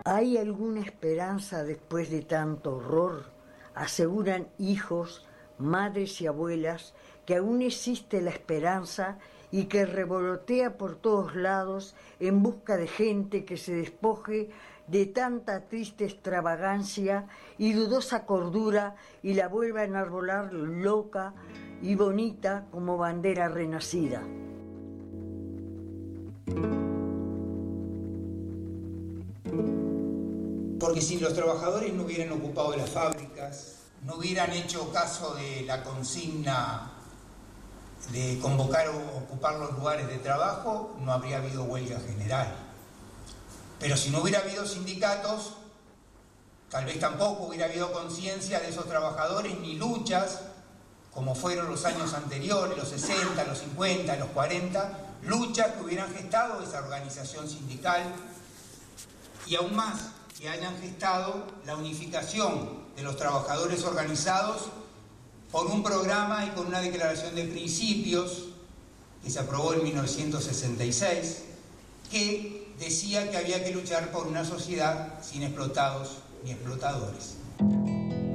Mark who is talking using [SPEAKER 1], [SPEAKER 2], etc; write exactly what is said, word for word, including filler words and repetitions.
[SPEAKER 1] ¿Hay alguna esperanza después de tanto horror? Aseguran hijos, madres y abuelas que aún existe la esperanza y que revolotea por todos lados en busca de gente que se despoje de tanta triste extravagancia y dudosa cordura y la vuelva a enarbolar loca y bonita como bandera renacida.
[SPEAKER 2] Porque si los trabajadores no hubieran ocupado las fábricas, no hubieran hecho caso de la consigna de convocar o ocupar los lugares de trabajo, no habría habido huelga general. Pero si no hubiera habido sindicatos, tal vez tampoco hubiera habido conciencia de esos trabajadores ni luchas, como fueron los años anteriores, los sesenta, los cincuenta, los cuarenta, luchas que hubieran gestado esa organización sindical y aún más, que hayan gestado la unificación de los trabajadores organizados por un programa y con una declaración de principios que se aprobó en mil novecientos sesenta y seis, que decía que había que luchar por una sociedad sin explotados ni explotadores.